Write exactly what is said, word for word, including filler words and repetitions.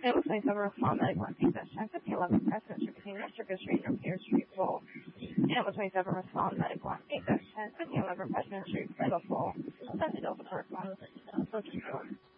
It was nice of a small medical position, fifty eleven President Street between Michigan Street and Pier Street full. It was nice of a small medical position, fifty eleven President Street full. Send it over to our phone.